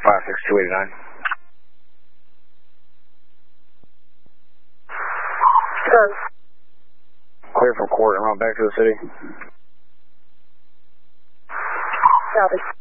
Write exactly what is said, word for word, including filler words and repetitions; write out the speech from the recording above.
five six two eight nine. Good. Clear from court and run back to the city. Copy.